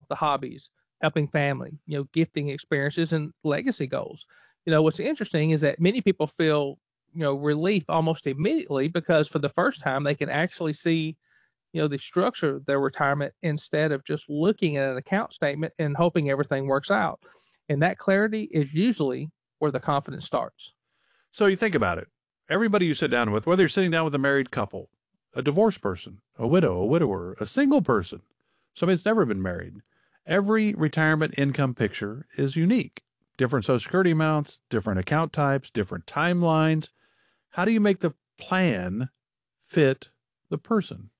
the hobbies, helping family, gifting experiences and legacy goals. What's interesting is that many people feel, relief almost immediately because for the first time they can actually see, the structure of their retirement instead of just looking at an account statement and hoping everything works out. And that clarity is usually where the confidence starts. So you think about it. Everybody you sit down with, whether you're sitting down with a married couple, a divorced person, a widow, a widower, a single person, somebody that's never been married, every retirement income picture is unique. Different Social Security amounts, different account types, different timelines. How do you make the plan fit the person?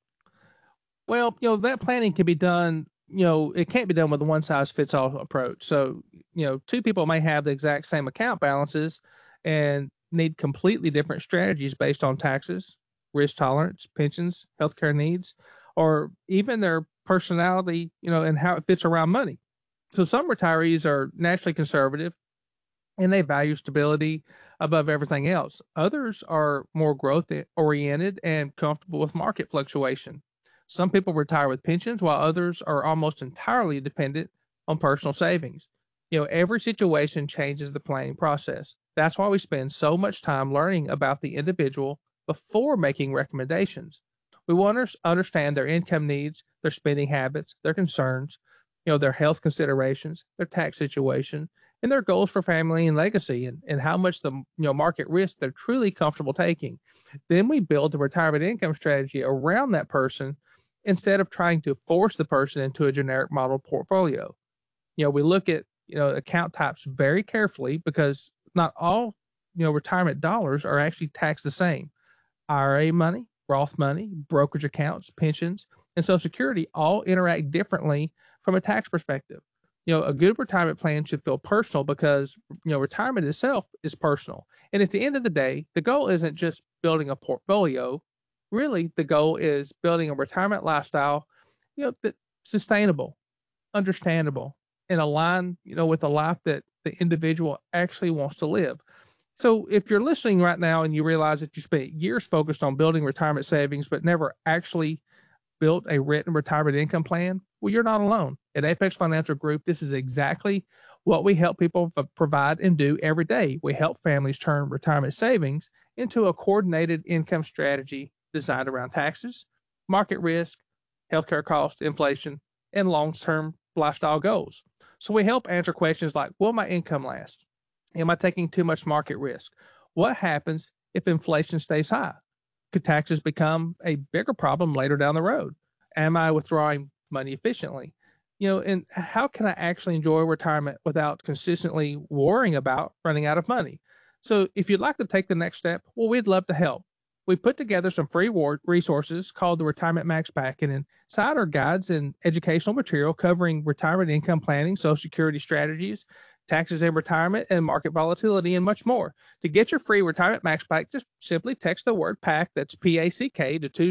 Well, that planning can be done, it can't be done with a one size fits all approach. So, two people may have the exact same account balances and need completely different strategies based on taxes, risk tolerance, pensions, healthcare needs, or even their personality, and how it fits around money. So some retirees are naturally conservative and they value stability above everything else. Others are more growth oriented and comfortable with market fluctuation. Some people retire with pensions while others are almost entirely dependent on personal savings. Every situation changes the planning process. That's why we spend so much time learning about the individual before making recommendations. We want to understand their income needs, their spending habits, their concerns, their health considerations, their tax situation, and their goals for family and legacy, and how much the market risk they're truly comfortable taking. Then we build the retirement income strategy around that person instead of trying to force the person into a generic model portfolio. We look at account types very carefully because not all retirement dollars are actually taxed the same. IRA money, Roth money, brokerage accounts, pensions, and Social Security all interact differently from a tax perspective. A good retirement plan should feel personal because, retirement itself is personal. And at the end of the day, the goal isn't just building a portfolio. Really, the goal is building a retirement lifestyle, that's sustainable, understandable, and aligned, with a life that the individual actually wants to live. So if you're listening right now and you realize that you spent years focused on building retirement savings, but never actually built a written retirement income plan, well, you're not alone. At Apex Financial Group, this is exactly what we help people provide and do every day. We help families turn retirement savings into a coordinated income strategy designed around taxes, market risk, healthcare costs, inflation, and long-term lifestyle goals. So we help answer questions like, will my income last? Am I taking too much market risk? What happens if inflation stays high? Could taxes become a bigger problem later down the road? Am I withdrawing money efficiently? And how can I actually enjoy retirement without consistently worrying about running out of money? So if you'd like to take the next step, well, we'd love to help. We put together some free resources called the Retirement Max Pack, and inside are guides and educational material covering retirement income planning, Social Security strategies, taxes and retirement, and market volatility, and much more. To get your free Retirement Max Pack, just simply text the word PACK, that's PACK, to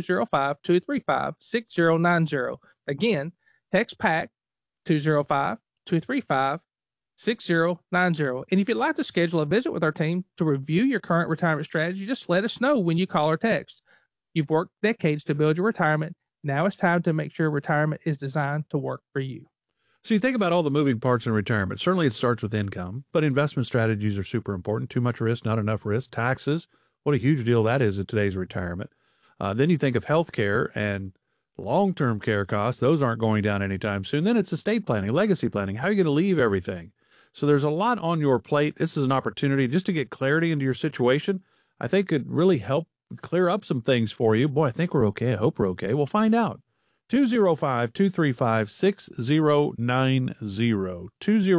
205-235-6090. Again, text PACK 205-235-6090. And if you'd like to schedule a visit with our team to review your current retirement strategy, just let us know when you call or text. You've worked decades to build your retirement. Now it's time to make sure retirement is designed to work for you. So you think about all the moving parts in retirement. Certainly it starts with income, but investment strategies are super important. Too much risk, not enough risk. Taxes, what a huge deal that is in today's retirement. Then you think of healthcare and long-term care costs. Those aren't going down anytime soon. Then it's estate planning, legacy planning. How are you going to leave everything? So there's a lot on your plate. This is an opportunity just to get clarity into your situation. I think could really help clear up some things for you. Boy, I think we're okay. I hope we're okay. We'll find out. 205-235-6090.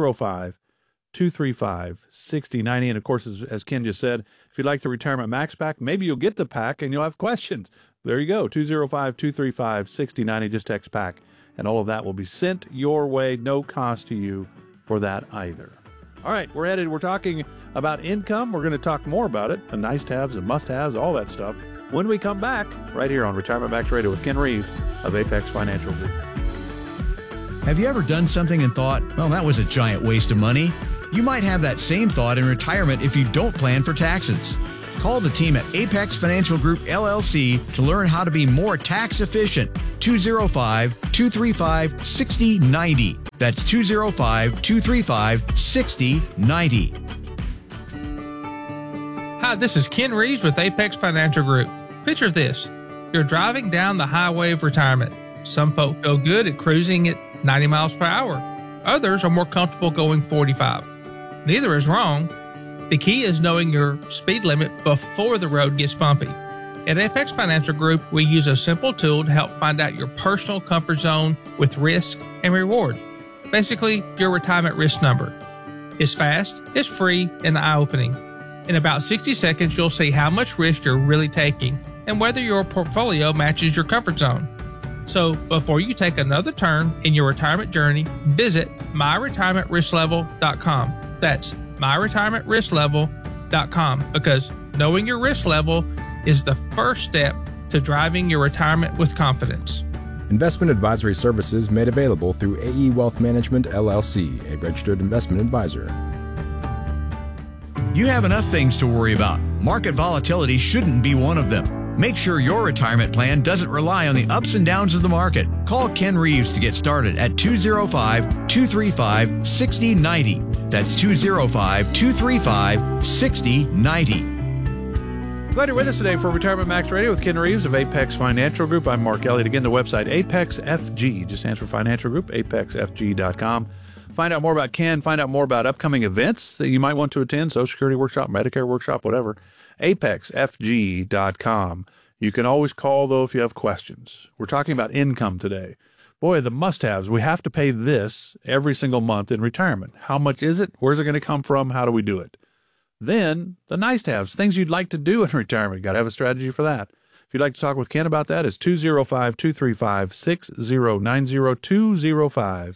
205-235-6090. And of course, as Ken just said, if you'd like the Retirement Max Pack, maybe you'll get the pack and you'll have questions. There you go. 205-235-6090. Just text PACK, and all of that will be sent your way. No cost to you for that either. All right, we're talking about income. We're going to talk more about it, the nice-to-haves and must-haves, all that stuff, when we come back right here on Retirement Max Radio with Ken Reeves of Apex Financial Group. Have you ever done something and thought, well, that was a giant waste of money? You might have that same thought in retirement if you don't plan for taxes. Call the team at Apex Financial Group, LLC to learn how to be more tax efficient. 205-235-6090. That's 205-235-6090. Hi, this is Ken Reeves with Apex Financial Group. Picture this. You're driving down the highway of retirement. Some folk feel good at cruising at 90 miles per hour. Others are more comfortable going 45. Neither is wrong. The key is knowing your speed limit before the road gets bumpy. At Apex Financial Group, we use a simple tool to help find out your personal comfort zone with risk and reward. Basically, your retirement risk number. It's fast, it's free, and eye-opening. In about 60 seconds, you'll see how much risk you're really taking and whether your portfolio matches your comfort zone. So, before you take another turn in your retirement journey, visit myretirementrisklevel.com. That's myretirementrisklevel.com, because knowing your risk level is the first step to driving your retirement with confidence. Investment advisory services made available through AE Wealth Management, LLC, a registered investment advisor. You have enough things to worry about. Market volatility shouldn't be one of them. Make sure your retirement plan doesn't rely on the ups and downs of the market. Call Ken Reeves to get started at 205-235-6090. That's 205-235-6090. Glad you're with us today for Retirement Max Radio with Ken Reeves of Apex Financial Group. I'm Mark Elliott. Again, the website ApexFG, just stands for Financial Group, apexfg.com. Find out more about Ken, find out more about upcoming events that you might want to attend, Social Security workshop, Medicare workshop, whatever, apexfg.com. You can always call, though, if you have questions. We're talking about income today. Boy, the must-haves. We have to pay this every single month in retirement. How much is it? Where's it going to come from? How do we do it? Then the nice-to-haves, things you'd like to do in retirement. You got to have a strategy for that. If you'd like to talk with Ken about that, it's 205-235-6090,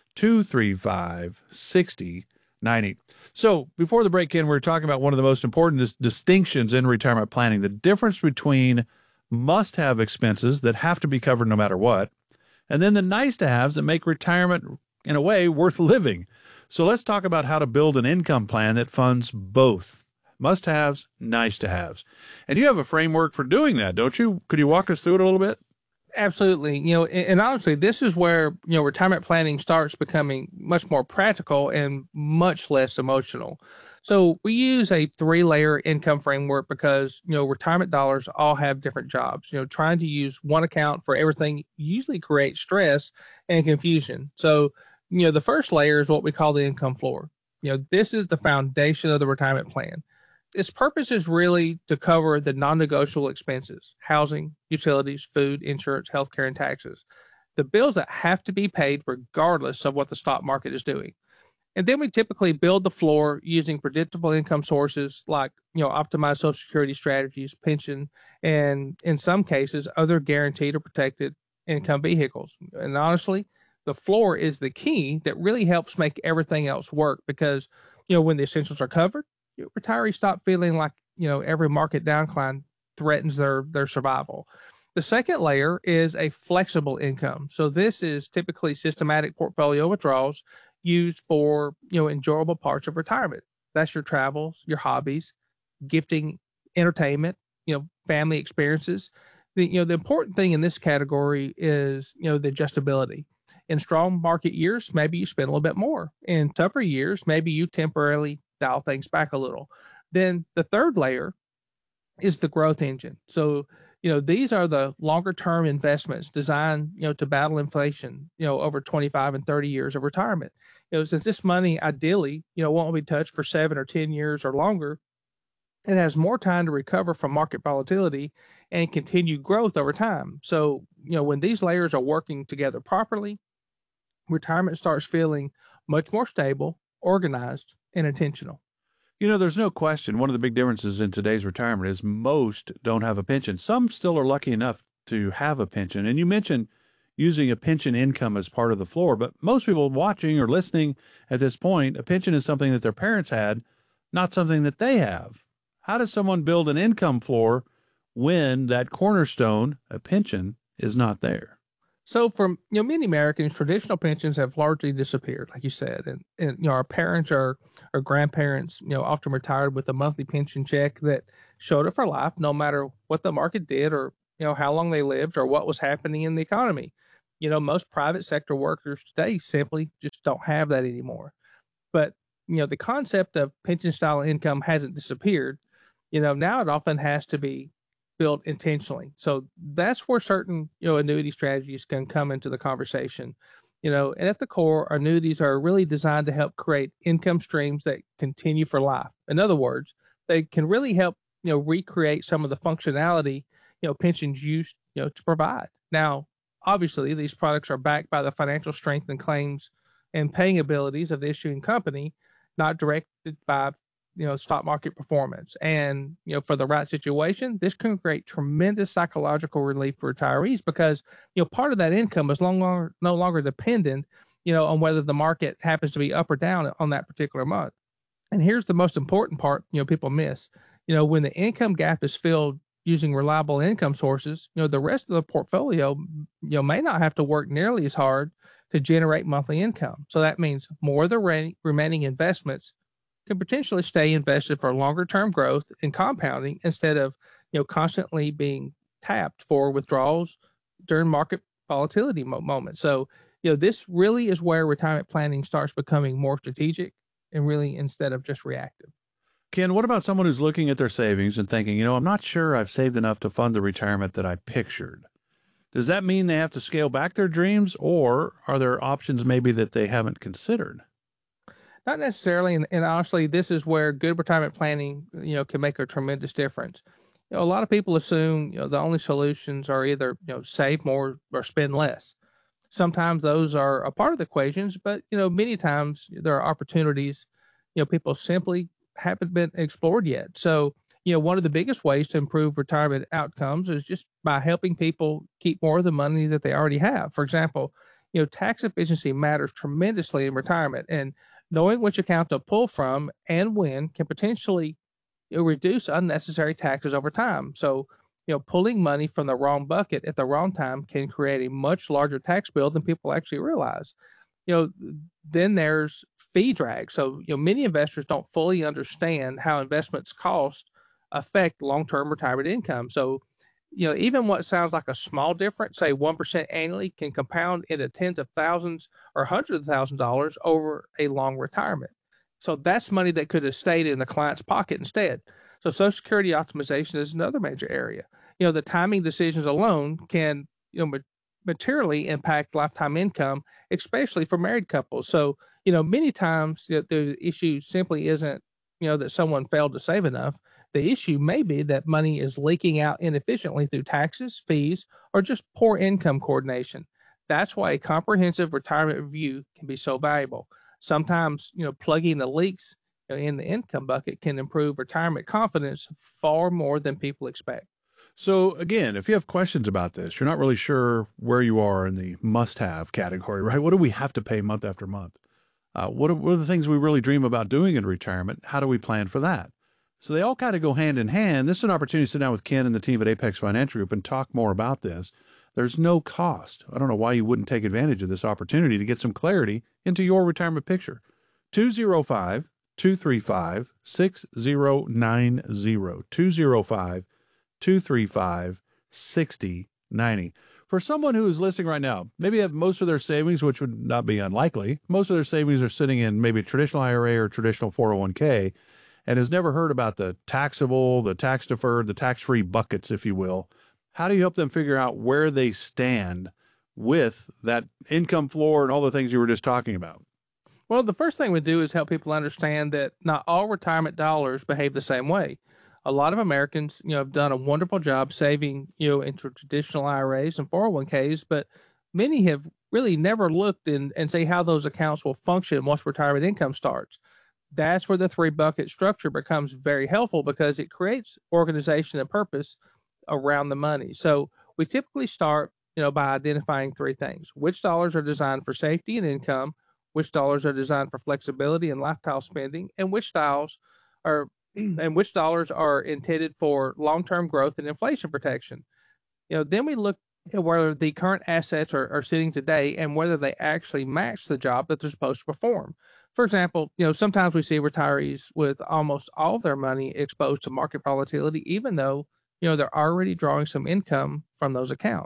235-6090. So before the break, Ken, we were talking about one of the most important distinctions in retirement planning, the difference between must-have expenses that have to be covered no matter what, and then the nice-to-haves that make retirement, in a way, worth living. So let's talk about how to build an income plan that funds both must-haves, nice-to-haves. And you have a framework for doing that, don't you? Could you walk us through it a little bit? Absolutely. And honestly, this is where, retirement planning starts becoming much more practical and much less emotional. So we use a 3-layer income framework because, retirement dollars all have different jobs. Trying to use one account for everything usually creates stress and confusion. So, the first layer is what we call the income floor. This is the foundation of the retirement plan. Its purpose is really to cover the non-negotiable expenses: housing, utilities, food, insurance, healthcare, and taxes. The bills that have to be paid regardless of what the stock market is doing. And then we typically build the floor using predictable income sources like, optimized Social Security strategies, pension, and in some cases, other guaranteed or protected income vehicles. And honestly, the floor is the key that really helps make everything else work because, when the essentials are covered, retirees stop feeling like, every market downcline threatens their survival. The second layer is a flexible income. So this is typically systematic portfolio withdrawals used for, enjoyable parts of retirement. That's your travels, your hobbies, gifting, entertainment, family experiences. The important thing in this category is, the adjustability. In strong market years, maybe you spend a little bit more. In tougher years, maybe you temporarily dial things back a little. Then the third layer is the growth engine. So, these are the longer term investments designed, to battle inflation, over 25 and 30 years of retirement. Since this money ideally, won't be touched for 7 or 10 years or longer, it has more time to recover from market volatility and continue growth over time. So, when these layers are working together properly, retirement starts feeling much more stable, organized, and intentional. There's no question. One of the big differences in today's retirement is most don't have a pension. Some still are lucky enough to have a pension. And you mentioned using a pension income as part of the floor, but most people watching or listening at this point, a pension is something that their parents had, not something that they have. How does someone build an income floor when that cornerstone, a pension, is not there? So for many Americans, traditional pensions have largely disappeared, like you said, and our parents or grandparents, often retired with a monthly pension check that showed up for life, no matter what the market did or how long they lived or what was happening in the economy. Most private sector workers today simply just don't have that anymore. But, the concept of pension style income hasn't disappeared. Now it often has to be built intentionally. So that's where certain, annuity strategies can come into the conversation. And at the core, annuities are really designed to help create income streams that continue for life. In other words, they can really help, recreate some of the functionality, pensions used, to provide. Now, obviously, these products are backed by the financial strength and claims and paying abilities of the issuing company, not directed by, stock market performance. And, for the right situation, this can create tremendous psychological relief for retirees because, part of that income is no longer dependent, on whether the market happens to be up or down on that particular month. And here's the most important part, people miss. When the income gap is filled using reliable income sources, the rest of the portfolio, may not have to work nearly as hard to generate monthly income. So that means more of the remaining investments can potentially stay invested for longer term growth and compounding instead of, constantly being tapped for withdrawals during market volatility moments. So, this really is where retirement planning starts becoming more strategic and really instead of just reactive. Ken, what about someone who's looking at their savings and thinking, I'm not sure I've saved enough to fund the retirement that I pictured? Does that mean they have to scale back their dreams, or are there options maybe that they haven't considered? Not necessarily. And honestly, this is where good retirement planning, can make a tremendous difference. A lot of people assume, the only solutions are either, save more or spend less. Sometimes those are a part of the equations, but, many times there are opportunities, people simply haven't been explored yet. So, one of the biggest ways to improve retirement outcomes is just by helping people keep more of the money that they already have. For example, tax efficiency matters tremendously in retirement, and knowing which account to pull from and when can potentially reduce unnecessary taxes over time. So, pulling money from the wrong bucket at the wrong time can create a much larger tax bill than people actually realize. Then there's fee drag. So, many investors don't fully understand how investments cost affect long-term retirement income. So, even what sounds like a small difference, say 1% annually, can compound into tens of thousands or hundreds of thousands of dollars over a long retirement. So that's money that could have stayed in the client's pocket instead. So Social Security optimization is another major area. The timing decisions alone can, materially impact lifetime income, especially for married couples. So, many times the issue simply isn't, that someone failed to save enough. The issue may be that money is leaking out inefficiently through taxes, fees, or just poor income coordination. That's why a comprehensive retirement review can be so valuable. Sometimes, plugging the leaks in the income bucket can improve retirement confidence far more than people expect. So again, if you have questions about this, you're not really sure where you are in the must-have category, right? What do we have to pay month after month? What are the things we really dream about doing in retirement? How do we plan for that? So they all kind of go hand in hand. This is an opportunity to sit down with Ken and the team at Apex Financial Group and talk more about this. There's no cost. I don't know why you wouldn't take advantage of this opportunity to get some clarity into your retirement picture. 205-235-6090. 205-235-6090. For someone who is listening right now, maybe have most of their savings, which would not be unlikely, most of their savings are sitting in maybe a traditional IRA or traditional 401k, and has never heard about the taxable, the tax deferred, the tax-free buckets, if you will. How do you help them figure out where they stand with that income floor and all the things you were just talking about? Well, the first thing we do is help people understand that not all retirement dollars behave the same way. A lot of Americans, have done a wonderful job saving, into traditional IRAs and 401ks, but many have really never looked and say how those accounts will function once retirement income starts. That's where the 3-bucket structure becomes very helpful because it creates organization and purpose around the money. So we typically start, by identifying 3 things: which dollars are designed for safety and income, which dollars are designed for flexibility and lifestyle spending, and which dollars are intended for long-term growth and inflation protection. Then we look at where the current assets are sitting today and whether they actually match the job that they're supposed to perform. For example, sometimes we see retirees with almost all of their money exposed to market volatility, even though, they're already drawing some income from those accounts.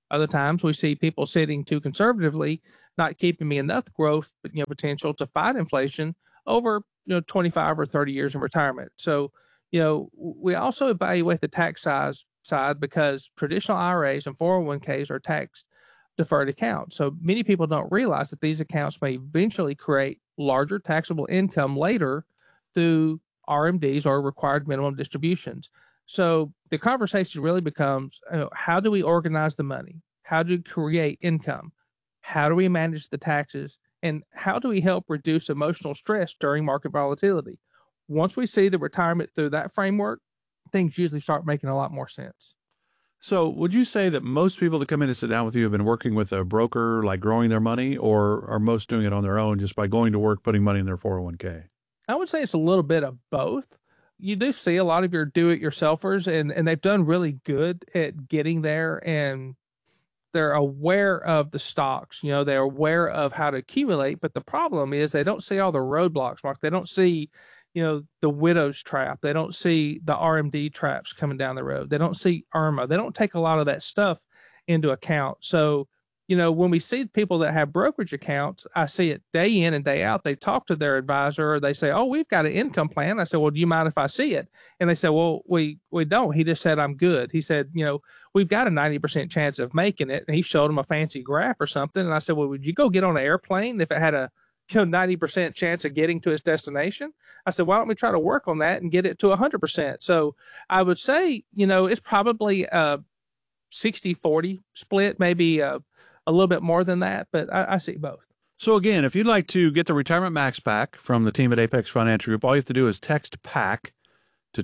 Other times we see people sitting too conservatively, not keeping me enough growth, potential to fight inflation over, 25 or 30 years in retirement. So, we also evaluate the tax side because traditional IRAs and 401ks are tax deferred accounts. So many people don't realize that these accounts may eventually create larger taxable income later through RMDs or required minimum distributions. So the conversation really becomes, how do we organize the money? How do we create income? How do we manage the taxes? And how do we help reduce emotional stress during market volatility? Once we see the retirement through that framework, things usually start making a lot more sense. So would you say that most people that come in to sit down with you have been working with a broker, like growing their money, or are most doing it on their own just by going to work, putting money in their 401k? I would say it's a little bit of both. You do see a lot of your do-it-yourselfers, and they've done really good at getting there, and they're aware of the stocks. They're aware of how to accumulate, but the problem is they don't see all the roadblocks, Mark. They don't see, the widow's trap. They don't see the RMD traps coming down the road. They don't see IRMA. They don't take a lot of that stuff into account. So, when we see people that have brokerage accounts, I see it day in and day out. They talk to their advisor, or they say, "Oh, we've got an income plan." I said, "Well, do you mind if I see it?" And they say, "Well, we don't." He just said, "I'm good." He said, "We've got a 90% chance of making it." And he showed him a fancy graph or something. And I said, "Well, would you go get on an airplane if it had a 90% chance of getting to its destination?" I said, "Why don't we try to work on that and get it to 100%? So I would say, it's probably a 60-40 split, maybe a little bit more than that, but I see both. So again, if you'd like to get the Retirement Max Pack from the team at Apex Financial Group, all you have to do is text PACK to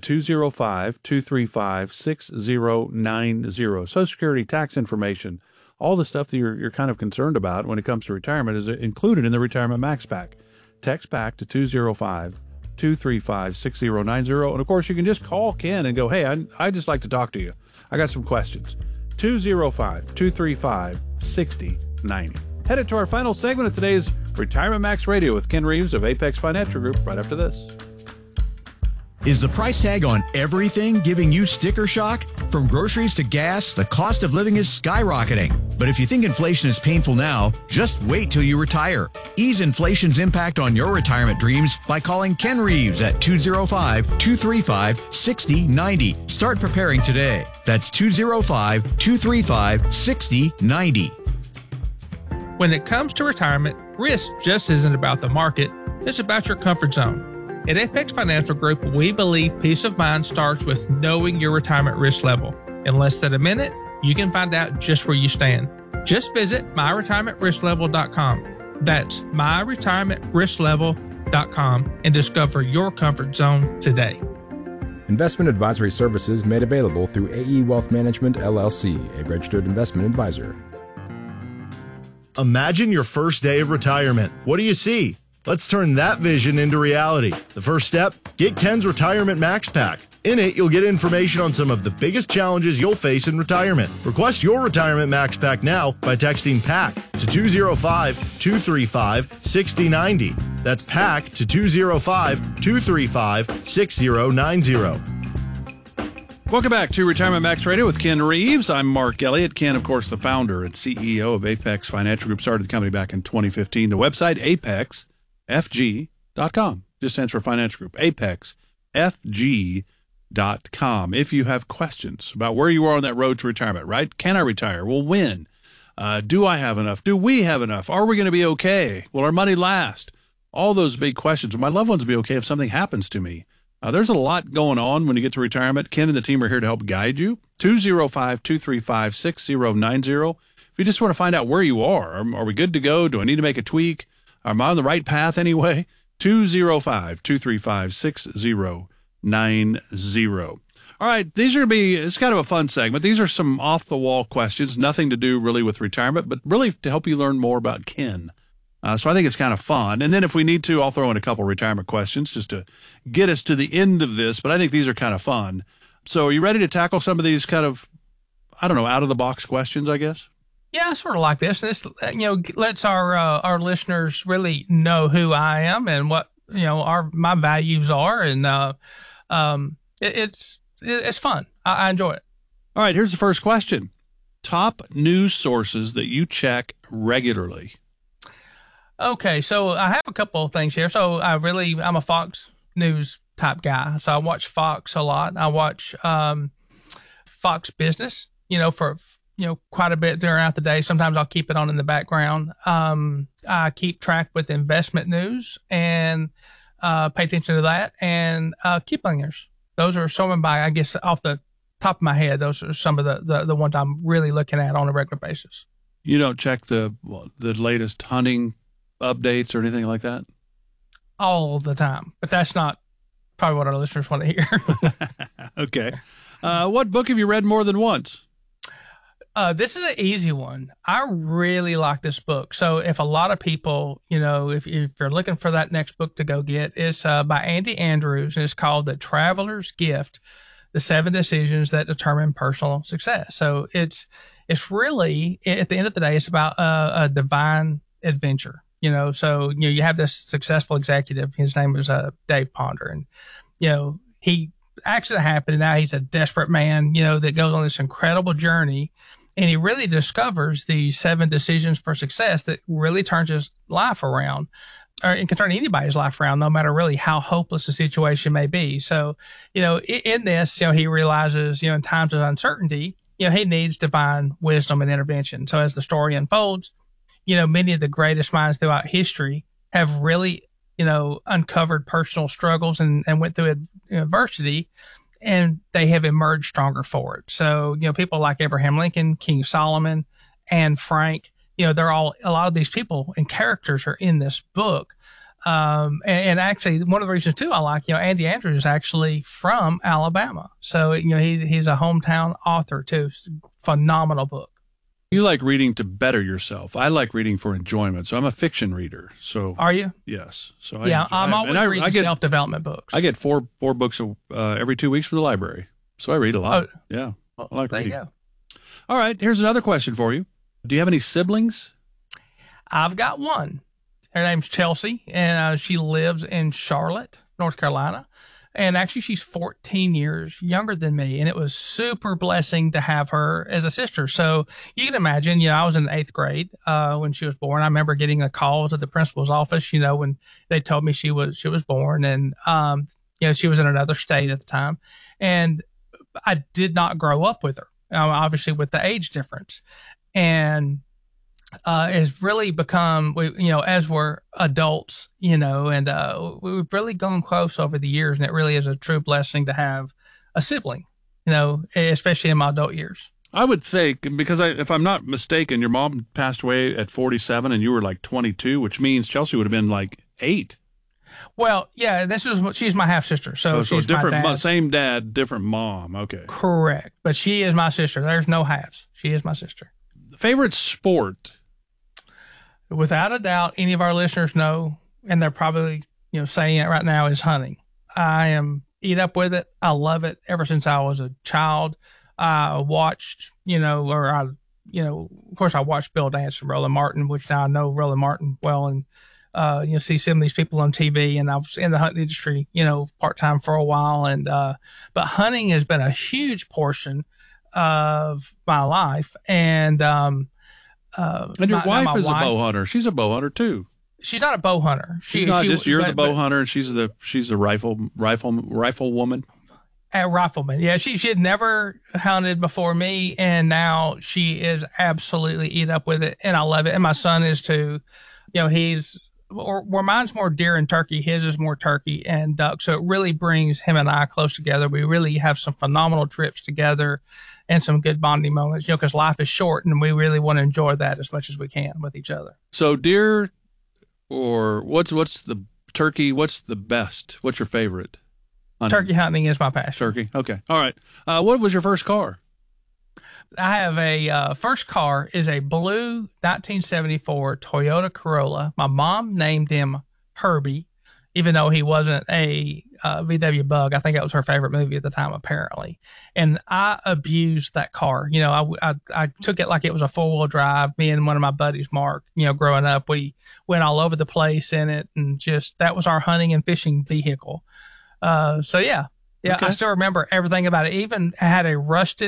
205-235-6090. Social Security, tax information, all the stuff that you're kind of concerned about when it comes to retirement is included in the Retirement Max Pack. Text PACK to 205-235-6090. And of course, you can just call Ken and go, "Hey, I'd just like to talk to you. I got some questions." 205-235-6090. Headed to our final segment of today's Retirement Max Radio with Ken Reeves of Apex Financial Group right after this. Is the price tag on everything giving you sticker shock? From groceries to gas, the cost of living is skyrocketing. But if you think inflation is painful now, just wait till you retire. Ease inflation's impact on your retirement dreams by calling Ken Reeves at 205-235-6090. Start preparing today. That's 205-235-6090. When it comes to retirement, risk just isn't about the market, it's about your comfort zone. At Apex Financial Group, we believe peace of mind starts with knowing your retirement risk level. In less than a minute, you can find out just where you stand. Just visit myretirementrisklevel.com. That's myretirementrisklevel.com and discover your comfort zone today. Investment advisory services made available through AE Wealth Management, LLC, a registered investment advisor. Imagine your first day of retirement. What do you see? Let's turn that vision into reality. The first step, get Ken's Retirement Max Pack. In it, you'll get information on some of the biggest challenges you'll face in retirement. Request your Retirement Max Pack now by texting PACK to 205-235-6090. That's PACK to 205-235-6090. Welcome back to Retirement Max Radio with Ken Reeves. I'm Mark Elliott. Ken, of course, the founder and CEO of Apex Financial Group, started the company back in 2015. The website, apexfg.com. Just stands for Financial Group. apexfg.com. If you have questions about where you are on that road to retirement, right? Can I retire? Well, when? Do I have enough? Do we have enough? Are we going to be okay? Will our money last? All those big questions. Will my loved ones be okay if something happens to me? There's a lot going on when you get to retirement. Ken and the team are here to help guide you. 205-235-6090. If you just want to find out where you are we good to go? Do I need to make a tweak? Am I on the right path anyway? 205-235-6090. All right, it's kind of a fun segment. These are some off-the-wall questions, nothing to do really with retirement, but really to help you learn more about Ken. So I think it's kind of fun. And then if we need to, I'll throw in a couple retirement questions just to get us to the end of this. But I think these are kind of fun. So are you ready to tackle some of these kind of, out-of-the-box questions, I guess? Yeah, I sort of like this. This, lets our listeners really know who I am and what, my values are. And it's fun. I enjoy it. All right, here's the first question. top news sources that you check regularly. Okay, so I have a couple of things here. So I'm a Fox News type guy. So I watch Fox a lot. I watch Fox Business, for quite a bit throughout the day. Sometimes I'll keep it on in the background. I keep track with investment news and pay attention to that. And Kiplinger's. Those are some of my, I guess, off the top of my head, those are some of the ones I'm really looking at on a regular basis. You don't check the latest hunting updates or anything like that? All the time, but that's not probably what our listeners want to hear. Okay. What book have you read more than once? This is an easy one. I really like this book. So if a lot of people, if you're looking for that next book to go get, it's by Andy Andrews, and it's called The Traveler's Gift, The 7 Decisions That Determine Personal Success. So it's really, at the end of the day, it's about a divine adventure. So you have this successful executive. His name was Dave Ponder, and he accident happened, and now he's a desperate man. That goes on this incredible journey, and he really discovers the 7 decisions for success that really turns his life around, or it can turn anybody's life around, no matter really how hopeless the situation may be. So in this, he realizes in times of uncertainty, he needs divine wisdom and intervention. So as the story unfolds, many of the greatest minds throughout history have really, uncovered personal struggles and went through adversity, and they have emerged stronger for it. So, people like Abraham Lincoln, King Solomon, Anne Frank, a lot of these people and characters are in this book. And actually, one of the reasons too I like, Andy Andrews is actually from Alabama. So, he's a hometown author too. It's a phenomenal book. You like reading to better yourself. I like reading for enjoyment. So I'm a fiction reader. So are you? Yes. So I'm always reading self-development books. I get four books every 2 weeks from the library. So I read a lot. Oh, yeah. I like reading. There you go. All right. Here's another question for you. Do you have any siblings? I've got one. Her name's Chelsea, and she lives in Charlotte, North Carolina. And actually, she's 14 years younger than me, and it was super blessing to have her as a sister. So you can imagine, I was in 8th grade when she was born. I remember getting a call to the principal's office, when they told me she was born, and she was in another state at the time, and I did not grow up with her, obviously with the age difference, and has really become, as we're adults, and we've really gone close over the years, and it really is a true blessing to have a sibling, especially in my adult years. I would think, because if I'm not mistaken, your mom passed away at 47 and you were like 22, which means Chelsea would have been like 8. Well, yeah, she's my half sister, so she's different, my same dad, different mom. Okay, correct, but she is my sister. There's no halves. She is my sister. Favorite sport? Without a doubt, any of our listeners know, and they're probably, saying it right now, is hunting. I am eat up with it. I love it. Ever since I was a child, I watched, of course I watched Bill Dance and Roland Martin, which now I know Roland Martin well, and, see some of these people on TV, and I was in the hunting industry, part-time for a while. And, but hunting has been a huge portion of my life. And your wife is a bow hunter. She's a bow hunter too. She's not a bow hunter. You're the bow hunter, and she's the rifle woman. A rifleman. Yeah, she had never hunted before me, and now she is absolutely eat up with it, and I love it. And my son is too. Where mine's more deer and turkey, his is more turkey and duck. So it really brings him and I close together. We really have some phenomenal trips together and some good bonding moments, because life is short, and we really want to enjoy that as much as we can with each other. So deer, or what's the turkey? What's the best? What's your favorite? Turkey hunting is my passion. Turkey. Okay. All right. What was your first car? I have a first car is a blue 1974 Toyota Corolla. My mom named him Herbie, even though he wasn't a VW Bug. I think that was her favorite movie at the time, apparently. And I abused that car. I took it like it was a 4-wheel drive. Me and one of my buddies, Mark, growing up, we went all over the place in it, and just that was our hunting and fishing vehicle. So yeah. Okay. I still remember everything about it. Even had a rusted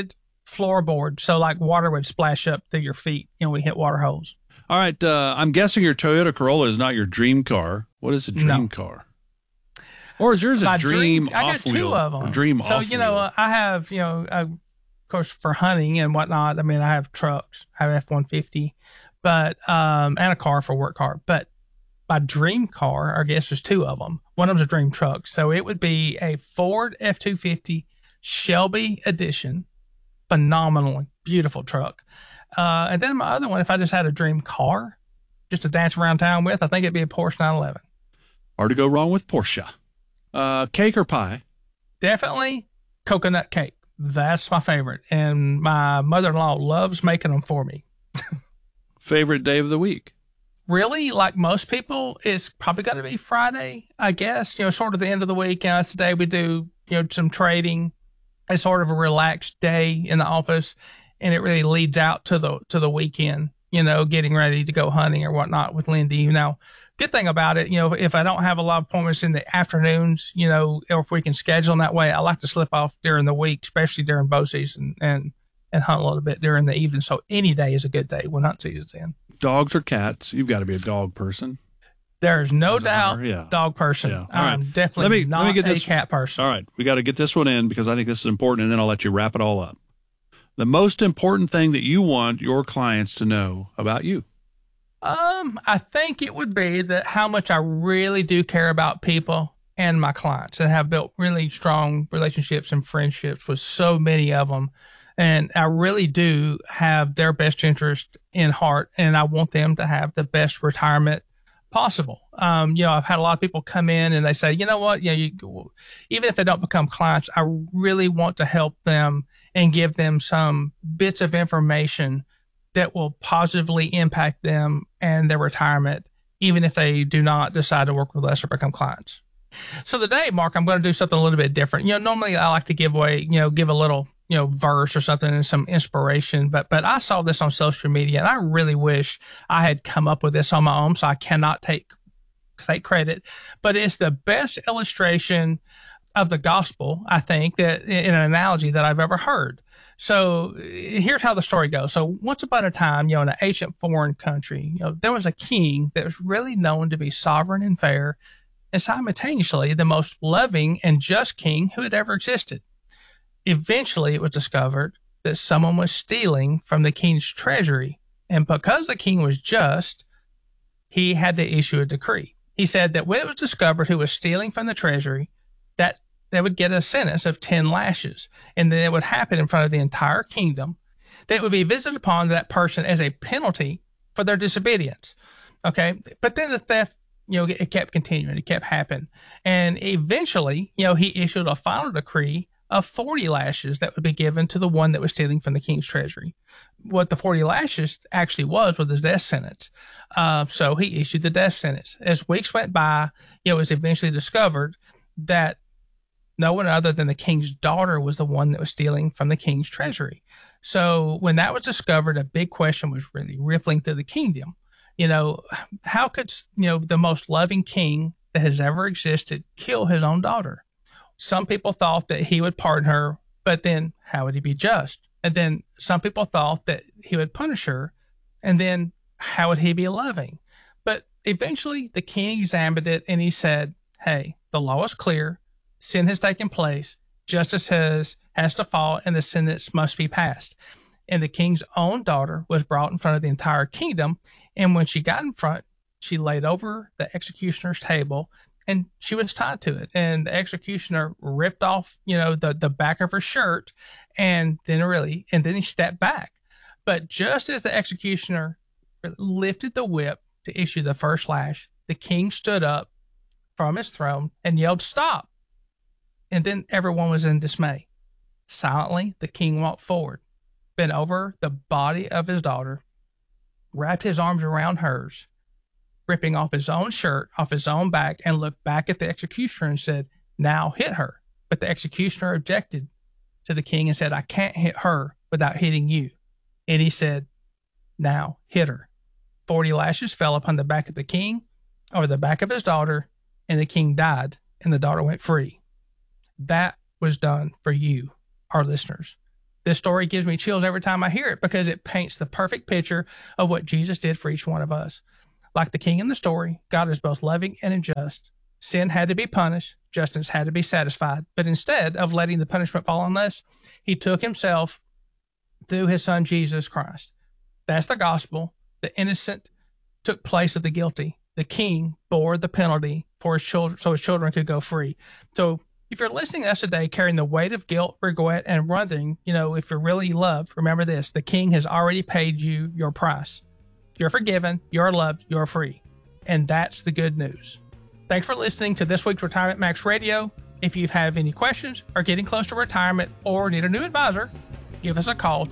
floorboard, so like water would splash up through your feet, when we hit water holes. All right. I'm guessing your Toyota Corolla is not your dream car. What is a dream car? Or is yours a dream off-wheel? I got two of them. Dream so, off-wheel. I have, of course, for hunting and whatnot, I have trucks. I have F-150, but, and a car for work car. But my dream car, I guess there's two of them. One of them's a dream truck. So it would be a Ford F-250 Shelby Edition. Phenomenally beautiful truck. And then my other one, if I just had a dream car just to dance around town with, I think it'd be a Porsche 911. Hard to go wrong with Porsche. Cake or pie? Definitely coconut cake. That's my favorite. And my mother-in-law loves making them for me. Favorite day of the week? Really, like most people, it's probably going to be Friday, I guess. Sort of the end of the week. That's the day we do, some trading. It's sort of a relaxed day in the office, and it really leads out to the weekend, getting ready to go hunting or whatnot with Lindy. Good thing about it, if I don't have a lot of appointments in the afternoons, or if we can schedule in that way, I like to slip off during the week, especially during bow season, and hunt a little bit during the evening. So any day is a good day when hunt season's in. Dogs or cats? You've got to be a dog person. There's no doubt, dog person. Yeah. I'm definitely not a cat person. All right, we got to get this one in because I think this is important, and then I'll let you wrap it all up. The most important thing that you want your clients to know about you? I think it would be that how much I really do care about people and my clients, and have built really strong relationships and friendships with so many of them. And I really do have their best interest in heart, and I want them to have the best retirement possible. I've had a lot of people come in and they say, you know what, even if they don't become clients, I really want to help them and give them some bits of information that will positively impact them and their retirement, even if they do not decide to work with us or become clients. So today, Mark, I'm going to do something a little bit different. Normally I like to give away, give a little, verse or something and some inspiration, but I saw this on social media and I really wish I had come up with this on my own. So I cannot take credit, but it's the best illustration of the gospel, I think, that in an analogy that I've ever heard. So here's how the story goes. So once upon a time, in an ancient foreign country, there was a king that was really known to be sovereign and fair, and simultaneously the most loving and just king who had ever existed. Eventually, it was discovered that someone was stealing from the king's treasury, and because the king was just, he had to issue a decree. He said that when it was discovered who was stealing from the treasury, that they would get a sentence of 10 lashes, and then it would happen in front of the entire kingdom. That it would be visited upon that person as a penalty for their disobedience. Okay, but then the theft, it kept continuing, it kept happening, and eventually, he issued a final decree of 40 lashes that would be given to the one that was stealing from the king's treasury. What the 40 lashes actually was the death sentence. So he issued the death sentence. As weeks went by, it was eventually discovered that no one other than the king's daughter was the one that was stealing from the king's treasury. So when that was discovered, a big question was really rippling through the kingdom. How could, the most loving king that has ever existed kill his own daughter? Some people thought that he would pardon her, but then how would he be just? And then some people thought that he would punish her, and then how would he be loving? But eventually the king examined it and he said, hey, the law is clear. Sin has taken place. Justice has to fall, and the sentence must be passed. And the king's own daughter was brought in front of the entire kingdom. And when she got in front, she laid over the executioner's table, and she was tied to it. And the executioner ripped off, the back of her shirt, and then he stepped back. But just as the executioner lifted the whip to issue the first lash, the king stood up from his throne and yelled, "Stop!" And then everyone was in dismay. Silently, the king walked forward, bent over the body of his daughter, wrapped his arms around hers, ripping off his own shirt, off his own back, and looked back at the executioner and said, "Now hit her." But the executioner objected to the king and said, "I can't hit her without hitting you." And he said, "Now hit her." 40 lashes fell upon the back of the king, over the back of his daughter, and the king died, and the daughter went free. That was done for you, our listeners. This story gives me chills every time I hear it because it paints the perfect picture of what Jesus did for each one of us. Like the king in the story, God is both loving and just. Sin had to be punished, justice had to be satisfied, but instead of letting the punishment fall on us, he took himself through his son Jesus Christ. That's the gospel. The innocent took place of the guilty. The king bore the penalty for his children, so his children could go free. So if you're listening to us today carrying the weight of guilt, regret, and wondering, if you're really loved, remember this: the king has already paid you your price. You're forgiven, you're loved, you're free. And that's the good news. Thanks for listening to this week's Retirement Max Radio. If you have any questions, are getting close to retirement, or need a new advisor, give us a call,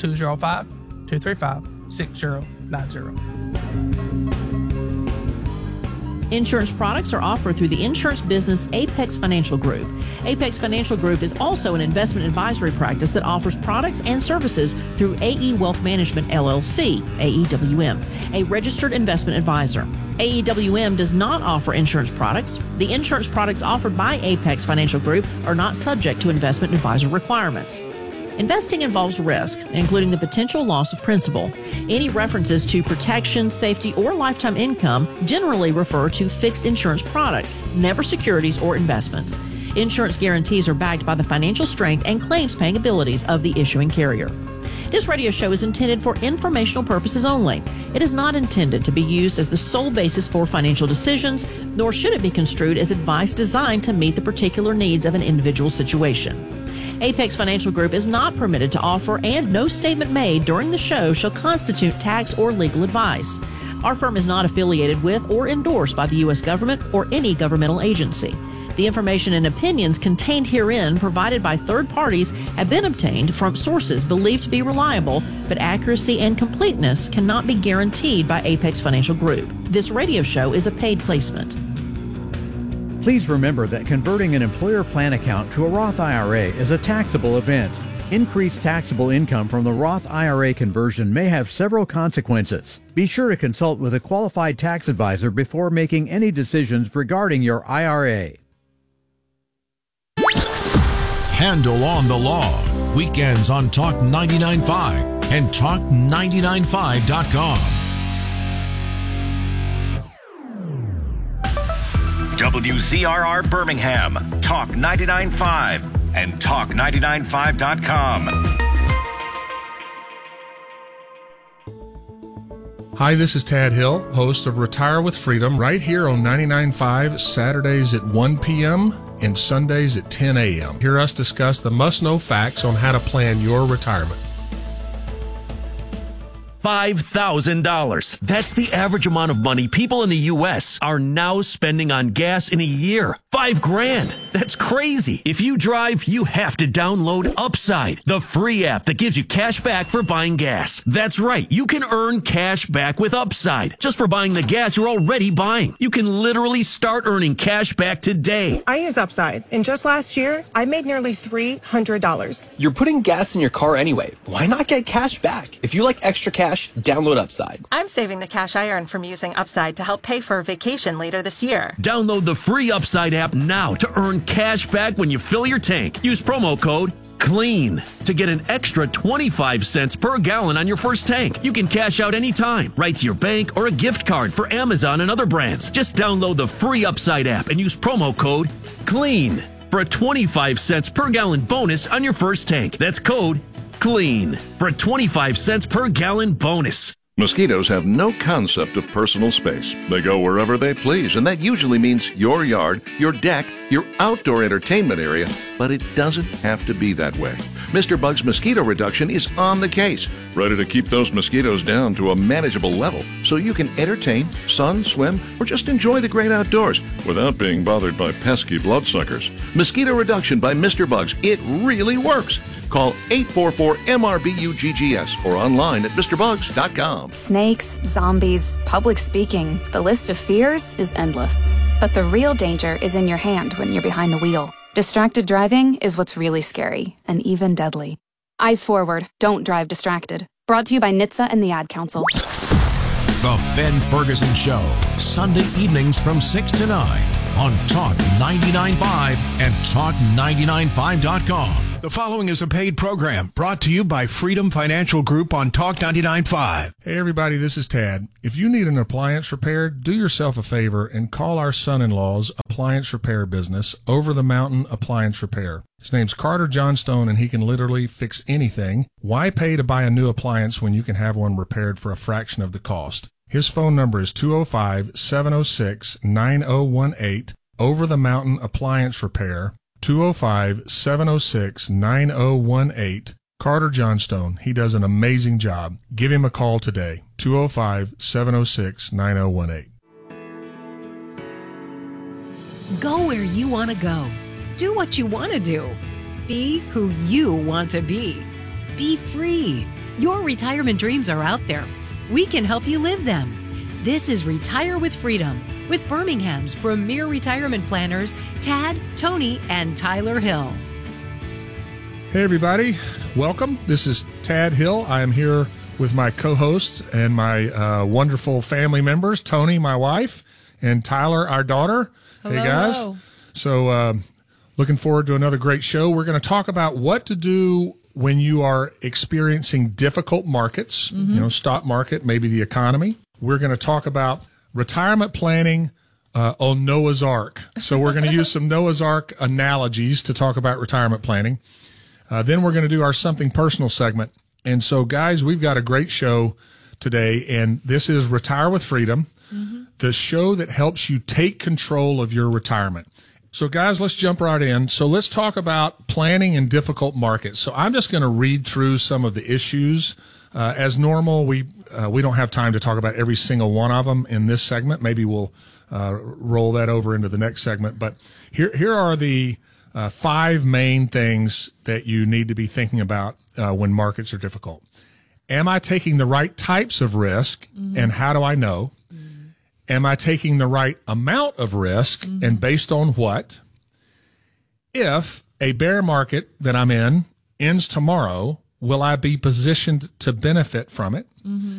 205-235-6090. Insurance products are offered through the insurance business Apex Financial Group. Apex Financial Group is also an investment advisory practice that offers products and services through AE Wealth Management, LLC, AEWM, a registered investment advisor. AEWM does not offer insurance products. The insurance products offered by Apex Financial Group are not subject to investment advisor requirements. Investing involves risk, including the potential loss of principal. Any references to protection, safety, or lifetime income generally refer to fixed insurance products, never securities or investments. Insurance guarantees are backed by the financial strength and claims-paying abilities of the issuing carrier. This radio show is intended for informational purposes only. It is not intended to be used as the sole basis for financial decisions, nor should it be construed as advice designed to meet the particular needs of an individual situation. Apex Financial Group is not permitted to offer, and no statement made during the show shall constitute tax or legal advice. Our firm is not affiliated with or endorsed by the U.S. government or any governmental agency. The information and opinions contained herein provided by third parties have been obtained from sources believed to be reliable, but accuracy and completeness cannot be guaranteed by Apex Financial Group. This radio show is a paid placement. Please remember that converting an employer plan account to a Roth IRA is a taxable event. Increased taxable income from the Roth IRA conversion may have several consequences. Be sure to consult with a qualified tax advisor before making any decisions regarding your IRA. Handle on the Law. Weekends on Talk 99.5 and Talk995.com. WZRR Birmingham, Talk 99.5 and Talk995.com. Hi, this is Tad Hill, host of Retire with Freedom, right here on 99.5, Saturdays at 1 p.m. and Sundays at 10 a.m. Hear us discuss the must-know facts on how to plan your retirement. $5,000. That's the average amount of money people in the U.S. are now spending on gas in a year. $5,000. That's crazy. If you drive, you have to download Upside, the free app that gives you cash back for buying gas. That's right. You can earn cash back with Upside just for buying the gas you're already buying. You can literally start earning cash back today. I use Upside, and just last year, I made nearly $300. You're putting gas in your car anyway. Why not get cash back? If you like extra cash, download Upside. I'm saving the cash I earn from using Upside to help pay for a vacation later this year. Download the free Upside app now to earn cash back when you fill your tank. Use promo code CLEAN to get an extra 25 cents per gallon on your first tank. You can cash out anytime, right to your bank or a gift card for Amazon and other brands. Just download the free Upside app and use promo code CLEAN for a 25 cents per gallon bonus on your first tank. That's code CLEAN for a 25 cents per gallon bonus. Mosquitoes have no concept of personal space. They go wherever they please, and that usually means your yard, your deck, your outdoor entertainment area, but it doesn't have to be that way. Mr. Bug's Mosquito Reduction is on the case, ready to keep those mosquitoes down to a manageable level so you can entertain, sun, swim, or just enjoy the great outdoors without being bothered by pesky bloodsuckers. Mosquito Reduction by Mr. Bugs. It really works. Call 844-MRBUGGS or online at MrBugs.com. Snakes, zombies, public speaking. The list of fears is endless. But the real danger is in your hand when you're behind the wheel. Distracted driving is what's really scary and even deadly. Eyes forward. Don't drive distracted. Brought to you by NHTSA and the Ad Council. The Ben Ferguson Show, Sunday evenings from 6 to 9 on Talk 99.5 and Talk995.com. The following is a paid program brought to you by Freedom Financial Group on Talk 99.5. Hey everybody, this is Tad. If you need an appliance repaired, do yourself a favor and call our son-in-law's appliance repair business, Over the Mountain Appliance Repair. His name's Carter Johnstone, and he can literally fix anything. Why pay to buy a new appliance when you can have one repaired for a fraction of the cost? His phone number is 205-706-9018, Over the Mountain Appliance Repair, 205-706-9018. Carter Johnstone. He does an amazing job. Give him a call today. 205-706-9018. Go where you want to go. Do what you want to do. Be who you want to be. Be free. Your retirement dreams are out there. We can help you live them. This is Retire with Freedom with Birmingham's premier retirement planners, Tad, Tony, and Tyler Hill. Hey everybody, welcome. This is Tad Hill. I am here with my co-hosts and my wonderful family members, Tony, my wife, and Tyler, our daughter. Hello. Hey guys. So looking forward to another great show. We're going to talk about what to do when you are experiencing difficult markets, stock market, maybe the economy. We're going to talk about retirement planning on Noah's Ark. So we're going to use some Noah's Ark analogies to talk about retirement planning. Then we're going to do our Something Personal segment. And so, guys, we've got a great show today, and this is Retire with Freedom, the show that helps you take control of your retirement. So, guys, let's jump right in. So let's talk about planning in difficult markets. So I'm just going to read through some of the issues. As normal, we don't have time to talk about every single one of them in this segment. Maybe we'll roll that over into the next segment. But here are the 5 main things that you need to be thinking about when markets are difficult. Am I taking the right types of risk, and how do I know? Am I taking the right amount of risk, and based on what? If a bear market that I'm in ends tomorrow, will I be positioned to benefit from it?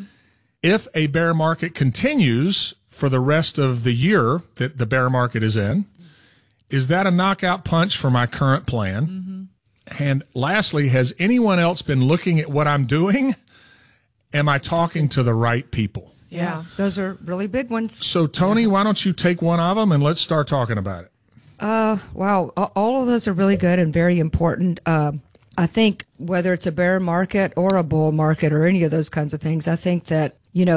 If a bear market continues for the rest of the year that the bear market is in, is that a knockout punch for my current plan? And lastly, has anyone else been looking at what I'm doing? Am I talking to the right people? Yeah, those are really big ones. So, Tony, why don't you take one of them and let's start talking about it? Wow, all of those are really good and very important. I think whether it's a bear market or a bull market or any of those kinds of things, I think that,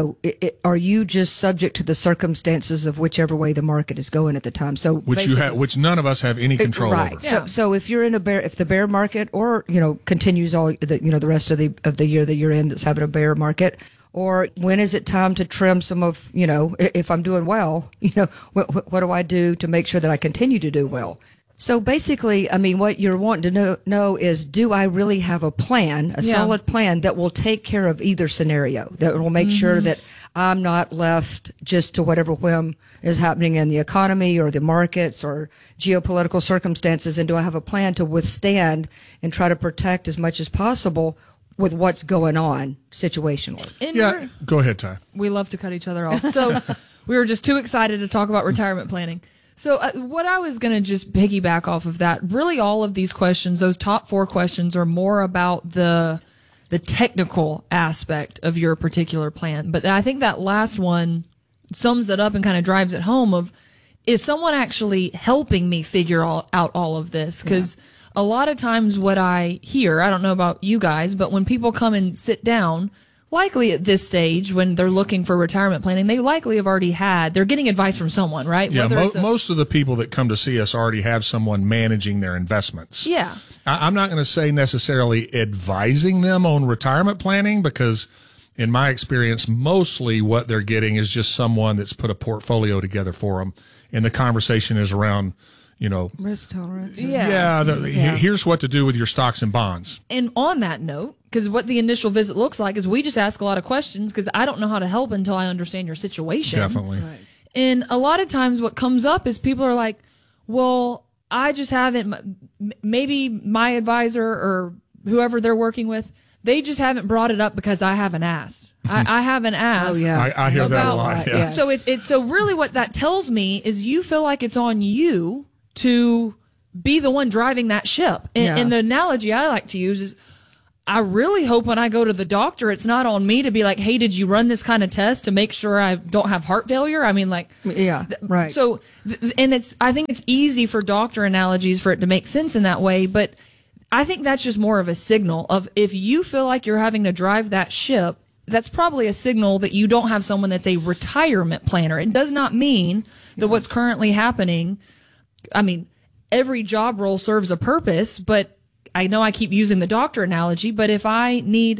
are you just subject to the circumstances of whichever way the market is going at the time? So which none of us have any control over. Right. So if you're in if the bear market or, continues all the rest of the year that you're in that's having a bear market, or when is it time to trim some of, if I'm doing well, what do I do to make sure that I continue to do well? So basically, what you're wanting to know is, do I really have a plan, a solid plan that will take care of either scenario, that will make sure that I'm not left just to whatever whim is happening in the economy or the markets or geopolitical circumstances, and do I have a plan to withstand and try to protect as much as possible with what's going on situationally? Go ahead, Ty. We love to cut each other off. So we were just too excited to talk about retirement planning. So what I was going to just piggyback off of that, really all of these questions, those top 4 questions, are more about the technical aspect of your particular plan. But I think that last one sums it up and kind of drives it home of, is someone actually helping me figure out all of this? Because a lot of times what I hear, I don't know about you guys, but when people come and sit down, likely at this stage when they're looking for retirement planning, they likely have already they're getting advice from someone, right? Yeah, most of the people that come to see us already have someone managing their investments. Yeah. I'm not going to say necessarily advising them on retirement planning, because in my experience, mostly what they're getting is just someone that's put a portfolio together for them. And the conversation is around, risk tolerance. Here's what to do with your stocks and bonds. And on that note, because what the initial visit looks like is we just ask a lot of questions because I don't know how to help until I understand your situation. Definitely. Right. And a lot of times what comes up is people are like, well, I just haven't, maybe my advisor or whoever they're working with, they just haven't brought it up because I haven't asked. I haven't asked. Oh, yeah. I hear that a lot. Yeah. So so really what that tells me is you feel like it's on you to be the one driving that ship. And the analogy I like to use is, I really hope when I go to the doctor, it's not on me to be like, hey, did you run this kind of test to make sure I don't have heart failure? I mean, like, right. So, and I think it's easy for doctor analogies for it to make sense in that way, but I think that's just more of a signal of, if you feel like you're having to drive that ship, that's probably a signal that you don't have someone that's a retirement planner. It does not mean that what's currently happening, I mean, every job role serves a purpose, but I know I keep using the doctor analogy, but if I need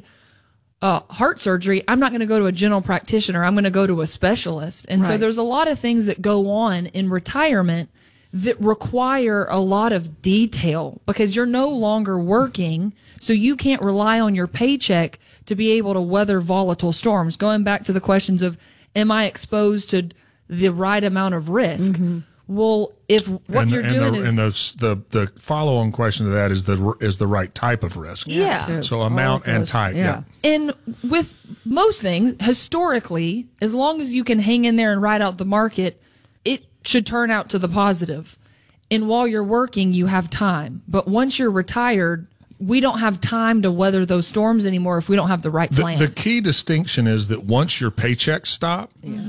heart surgery, I'm not going to go to a general practitioner. I'm going to go to a specialist. And so there's a lot of things that go on in retirement that require a lot of detail, because you're no longer working, so you can't rely on your paycheck to be able to weather volatile storms. Going back to the questions of, am I exposed to the right amount of risk? Mm-hmm. Well, if what you're doing is the follow-on question to that is the right type of risk. Yeah. So amount and type. Yeah. And with most things, historically, as long as you can hang in there and ride out the market, it should turn out to the positive. And while you're working, you have time. But once you're retired, we don't have time to weather those storms anymore if we don't have the right plan. The key distinction is that once your paychecks stop,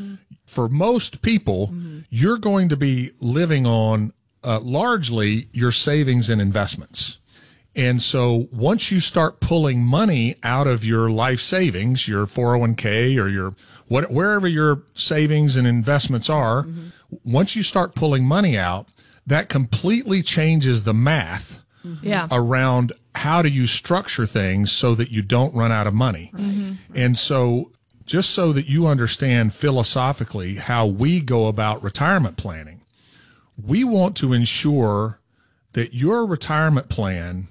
for most people, you're going to be living on largely your savings and investments. And so once you start pulling money out of your life savings, your 401k or your wherever your savings and investments are, once you start pulling money out, that completely changes the math around how do you structure things so that you don't run out of money. And so just so that you understand philosophically how we go about retirement planning, we want to ensure that your retirement plan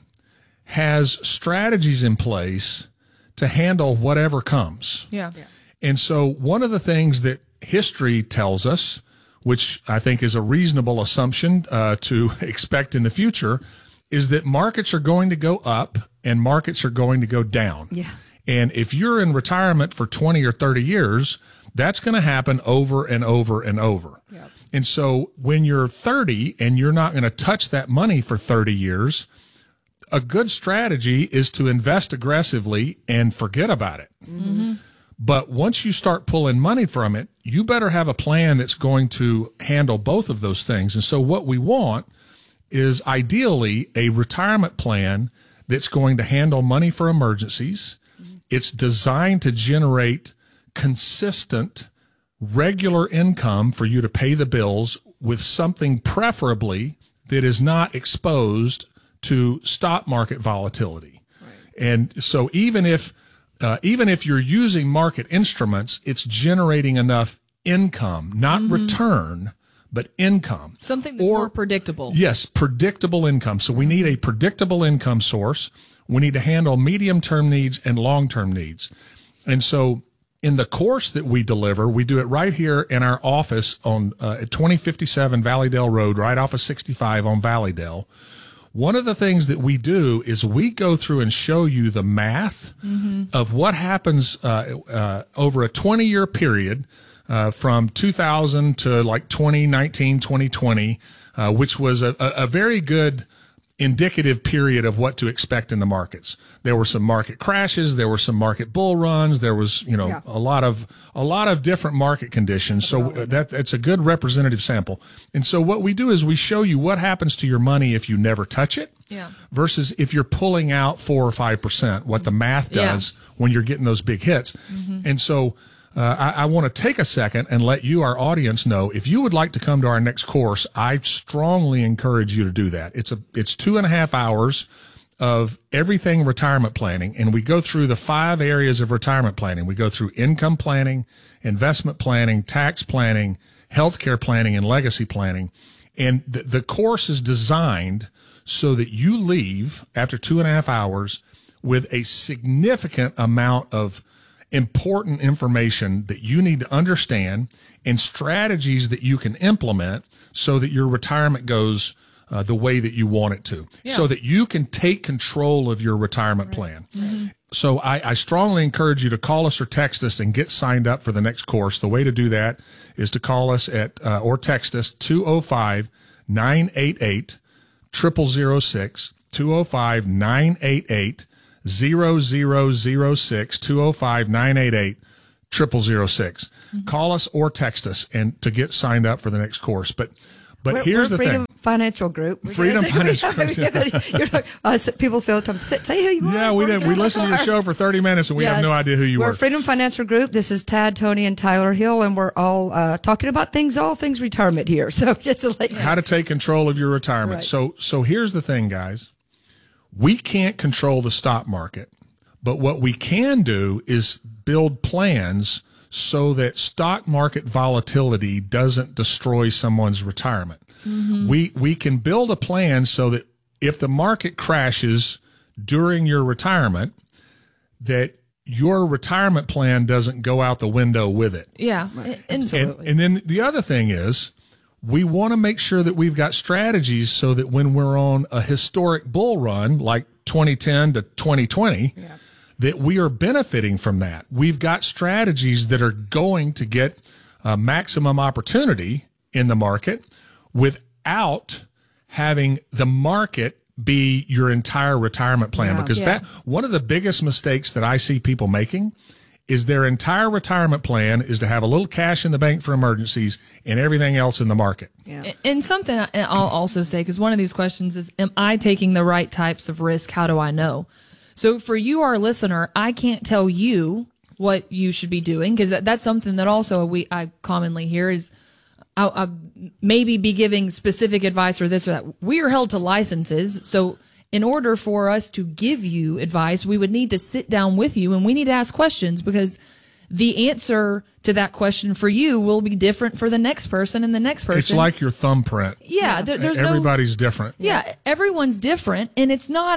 has strategies in place to handle whatever comes. And so one of the things that history tells us, which I think is a reasonable assumption to expect in the future, is that markets are going to go up and markets are going to go down. And if you're in retirement for 20 or 30 years, that's going to happen over and over and over. And so when you're 30 and you're not going to touch that money for 30 years, a good strategy is to invest aggressively and forget about it. But once you start pulling money from it, you better have a plan that's going to handle both of those things. And so what we want is ideally a retirement plan that's going to handle money for emergencies. It's designed to generate consistent, regular income for you to pay the bills, with something preferably that is not exposed to stock market volatility. And so even if you're using market instruments, it's generating enough income, not return, but income. Something that's more predictable. Yes, predictable income. So we need a predictable income source. We need to handle medium-term needs and long-term needs. And so in the course that we deliver, we do it right here in our office on at 2057 Valleydale Road, right off of 65 on Valleydale. One of the things that we do is we go through and show you the math of what happens over a 20-year period from 2000 to like 2019, 2020, which was a very good indicative period of what to expect in the markets. There were some market crashes, there were some market bull runs, there was, a lot of different market conditions. So that's a good representative sample. And so what we do is we show you what happens to your money if you never touch it versus if you're pulling out 4 or 5%, what the math does when you're getting those big hits. And so I want to take a second and let you, our audience, know if you would like to come to our next course, I strongly encourage you to do that. It's 2.5 hours of everything retirement planning, and we go through the 5 areas of retirement planning. We go through income planning, investment planning, tax planning, healthcare planning, and legacy planning. And the course is designed so that you leave after 2.5 hours with a significant amount of important information that you need to understand and strategies that you can implement so that your retirement goes the way that you want it to, so that you can take control of your retirement plan. So I strongly encourage you to call us or text us and get signed up for the next course. The way to do that is to call us at or text us 205-988-12 0006, 205-988-0006, 205-988-0006. Call us or text us and to get signed up for the next course. But here's the Freedom thing. Financial Group. Freedom Financial Group. People say all the time, say who you are. Yeah, we did. We listened to your show for 30 minutes and we have no idea who you We're were. Freedom Financial Group. This is Tad, Tony, and Tyler Hill, and we're all talking about all things retirement here. So just to let you know. How to take control of your retirement. Right. So here's the thing, guys. We can't control the stock market, but what we can do is build plans so that stock market volatility doesn't destroy someone's retirement. Mm-hmm. We can build a plan so that if the market crashes during your retirement, that your retirement plan doesn't go out the window with it. Yeah. And then the other thing is we want to make sure that we've got strategies so that when we're on a historic bull run like 2010 to 2020, that we are benefiting from that. We've got strategies that are going to get maximum opportunity in the market without having the market be your entire retirement plan. Because that one of the biggest mistakes that I see people making is their entire retirement plan is to have a little cash in the bank for emergencies and everything else in the market. Yeah. And something I'll also say, because one of these questions is, am I taking the right types of risk? How do I know? So for you, our listener, I can't tell you what you should be doing, because that's something that also I commonly hear is I'll maybe be giving specific advice or this or that. We are held to licenses. So in order for us to give you advice, we would need to sit down with you and we need to ask questions, because the answer to that question for you will be different for the next person and the next person. It's like your thumbprint. Yeah. There's everybody's different. Yeah. Everyone's different. And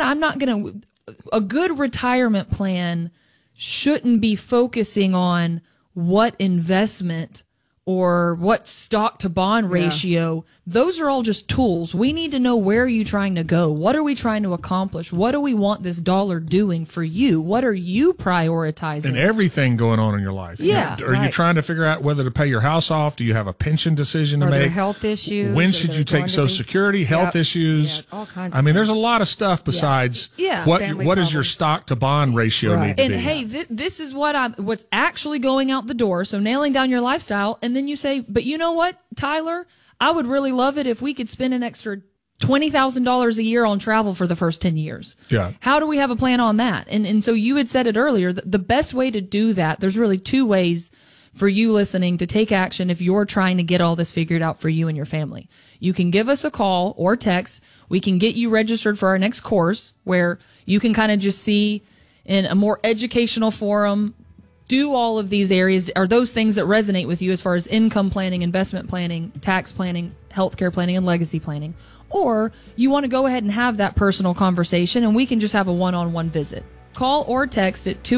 a good retirement plan shouldn't be focusing on what investment or what stock to bond ratio. Those are all just tools. We need to know, where are you trying to go? What are we trying to accomplish? What do we want this dollar doing for you? What are you prioritizing? And everything going on in your life. Yeah. Are you trying to figure out whether to pay your house off? Do you have a pension decision to Are there make? health issues? When should you take Social Security? Health issues? all kinds I mean, there's a lot of stuff besides what is your stock to bond ratio need to And be? hey, this is what's actually going out the door. So nailing down your lifestyle. And then you say, but you know what, Tyler? I would really love it if we could spend an extra $20,000 a year on travel for the first 10 years. Yeah. How do we have a plan on that? And so you had said it earlier, the best way to do that, there's really two ways for you listening to take action if you're trying to get all this figured out for you and your family. You can give us a call or text. We can get you registered for our next course, where you can kind of just see in a more educational forum, do all of these areas, are those things that resonate with you as far as income planning, investment planning, tax planning, healthcare planning, and legacy planning. Or you want to go ahead and have that personal conversation and we can just have a one-on-one visit. Call or text at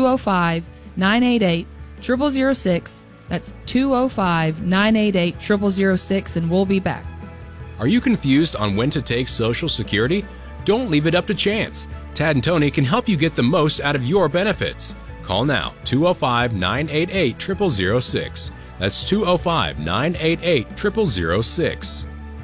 205-988-0006. That's 205-988-0006, and we'll be back. Are you confused on when to take Social Security? Don't leave it up to chance. Tad and Tony can help you get the most out of your benefits. Call now, 205-988-0006. That's 205-988-0006.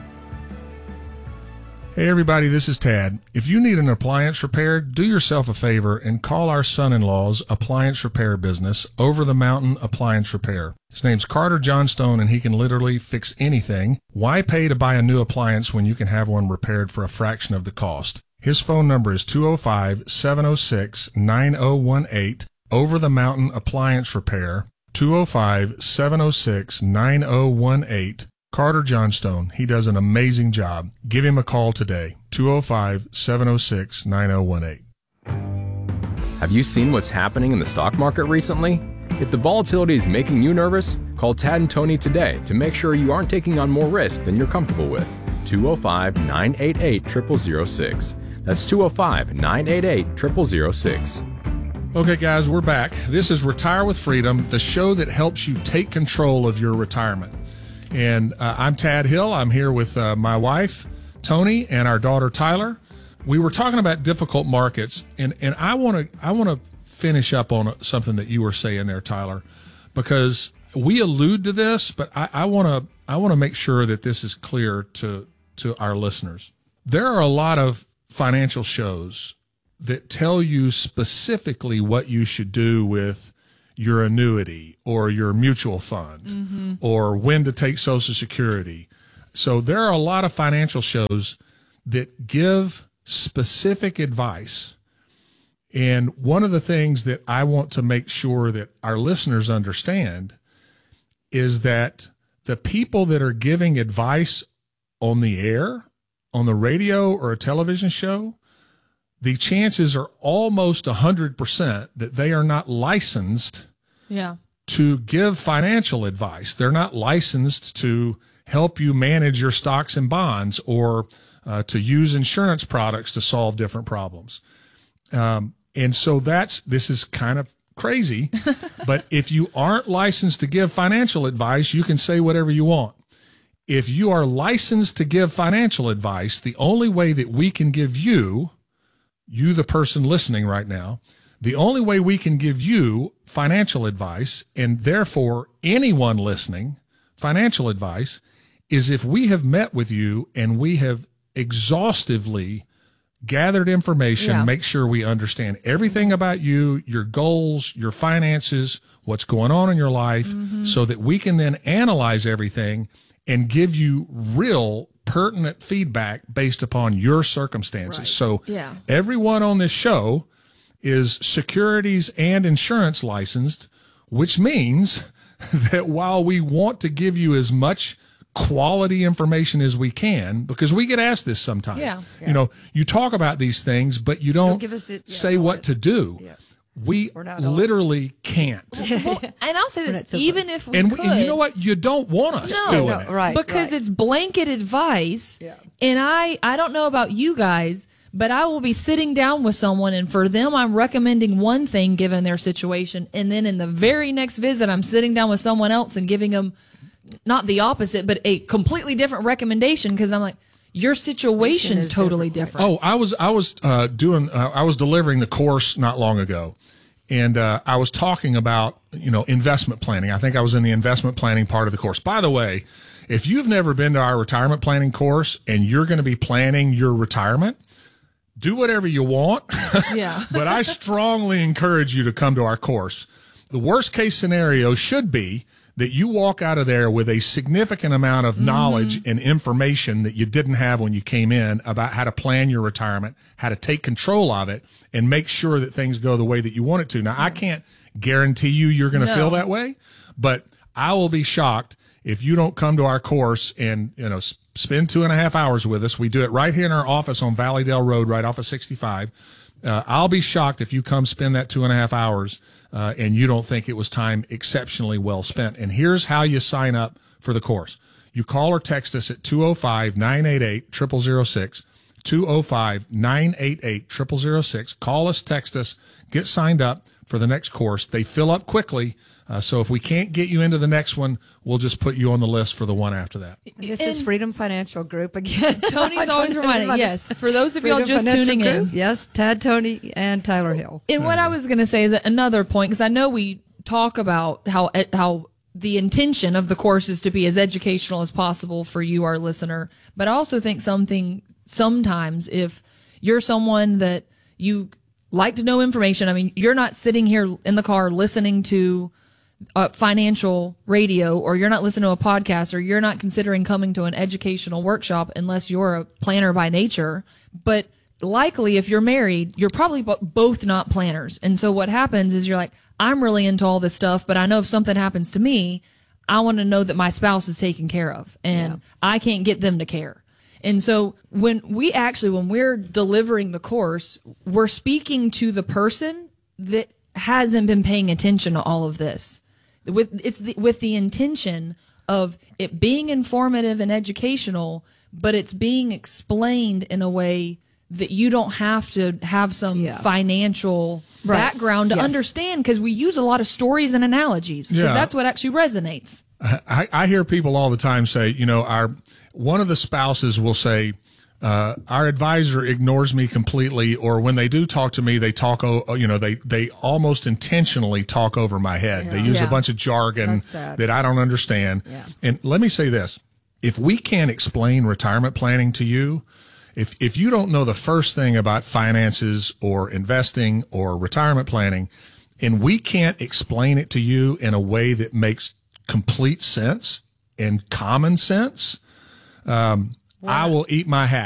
Hey everybody, this is Tad. If you need an appliance repaired, do yourself a favor and call our son-in-law's appliance repair business, Over the Mountain Appliance Repair. His name's Carter Johnstone, and he can literally fix anything. Why pay to buy a new appliance when you can have one repaired for a fraction of the cost? His phone number is 205-706-9018, Over the Mountain Appliance Repair, 205-706-9018. Carter Johnstone. He does an amazing job. Give him a call today, 205-706-9018. Have you seen what's happening in the stock market recently? If the volatility is making you nervous, call Tad and Tony today to make sure you aren't taking on more risk than you're comfortable with. 205-988-0006. That's 205-988-0006. Okay, guys, we're back. This is Retire with Freedom, the show that helps you take control of your retirement. And I'm Tad Hill. I'm here with my wife, Tony, and our daughter, Tyler. We were talking about difficult markets, and I want to finish up on something that you were saying there, Tyler, because we allude to this, but I want to make sure that this is clear to our listeners. there are a lot of financial shows that tell you specifically what you should do with your annuity or your mutual fund or when to take Social Security. So there are a lot of financial shows that give specific advice. And one of the things that I want to make sure that our listeners understand is that the people that are giving advice on the air, on the radio or a television show, the chances are almost 100% that they are not licensed to give financial advice. They're not licensed to help you manage your stocks and bonds or to use insurance products to solve different problems. And so this is kind of crazy, but if you aren't licensed to give financial advice, you can say whatever you want. If you are licensed to give financial advice, the only way that we can give you, the person listening right now, the only way we can give you financial advice, and therefore anyone listening financial advice, is if we have met with you and we have exhaustively gathered information, make sure we understand everything about you, your goals, your finances, what's going on in your life, so that we can then analyze everything and give you real pertinent feedback based upon your circumstances. Right. So everyone on this show is securities and insurance licensed, which means that while we want to give you as much quality information as we can, because we get asked this sometimes. You know, you talk about these things, but you don't give us say what to do. We literally can't. Well, and I'll say this, even if we could. And you know what? You don't want us doing it. Right, because it's blanket advice. And I don't know about you guys, but I will be sitting down with someone, and for them, I'm recommending one thing given their situation. And then in the very next visit, I'm sitting down with someone else and giving them not the opposite, but a completely different recommendation, because I'm like, your situation's totally different. Oh, I was delivering the course not long ago, and I was talking about, investment planning. I think I was in the investment planning part of the course. By the way, if you've never been to our retirement planning course and you're going to be planning your retirement, do whatever you want. But I strongly encourage you to come to our course. The worst case scenario should be that you walk out of there with a significant amount of knowledge and information that you didn't have when you came in about how to plan your retirement, how to take control of it, and make sure that things go the way that you want it to. Now, I can't guarantee you're going to feel that way, but I will be shocked if you don't come to our course and, spend 2.5 hours with us. We do it right here in our office on Valleydale Road, right off of 65. I'll be shocked if you come spend that 2.5 hours and you don't think it was time exceptionally well spent. And here's how you sign up for the course. You call or text us at 205-988-0006, 205-988-0006. Call us, text us, get signed up for the next course. They fill up quickly. So if we can't get you into the next one, we'll just put you on the list for the one after that. This is Freedom Financial Group again. Tony's always reminding, yes, for those of y'all just tuning in. Yes, Tad, Tony, and Tyler Hill. And what I was going to say is another point, because I know we talk about how the intention of the course is to be as educational as possible for you, our listener. But I also think sometimes if you're someone that you like to know information, I mean, you're not sitting here in the car listening to financial radio, or you're not listening to a podcast, or you're not considering coming to an educational workshop unless you're a planner by nature. But likely if you're married, you're probably both not planners. And so what happens is you're like, I'm really into all this stuff, but I know if something happens to me, I want to know that my spouse is taken care of, and I can't get them to care. And so when we're delivering the course, we're speaking to the person that hasn't been paying attention to all of this. With the intention of it being informative and educational, but it's being explained in a way that you don't have to have some financial background to understand, because we use a lot of stories and analogies, because that's what actually resonates. I hear people all the time say, one of the spouses will say, our advisor ignores me completely, or when they do talk to me, they talk, they almost intentionally talk over my head. They use a bunch of jargon that I don't understand. And let me say this. If we can't explain retirement planning to you, If you don't know the first thing about finances or investing or retirement planning, and we can't explain it to you in a way that makes complete sense and common sense, I will eat my hat.